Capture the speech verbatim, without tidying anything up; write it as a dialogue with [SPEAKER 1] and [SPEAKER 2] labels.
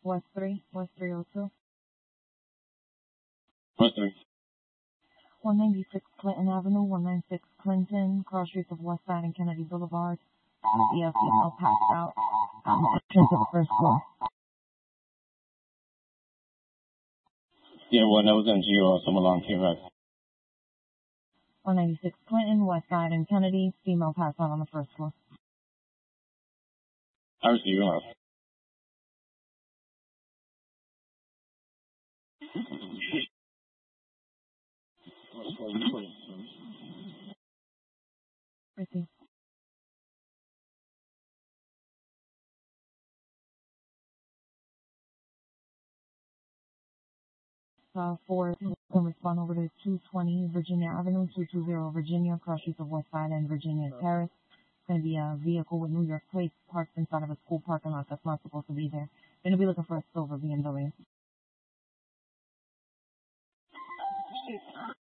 [SPEAKER 1] West three, West three oh two.
[SPEAKER 2] West three.
[SPEAKER 1] one ninety-six Clinton Avenue, one ninety-six Clinton, cross streets of West Side and Kennedy Boulevard. E F female passed out at the entrance of the first floor.
[SPEAKER 2] Yeah, well, that was in G O, some along T Rex.
[SPEAKER 1] one ninety-six Clinton, West Side and Kennedy, female passed out on the first floor.
[SPEAKER 2] I receive you.
[SPEAKER 1] Receive. Uh, four can respond over to two twenty Virginia Avenue, two twenty Virginia, cross streets of West Side and Virginia Terrace. It's going to be a vehicle with New York plates parked inside of a school parking lot that's not supposed to be there. Going to be looking for a silver B M W.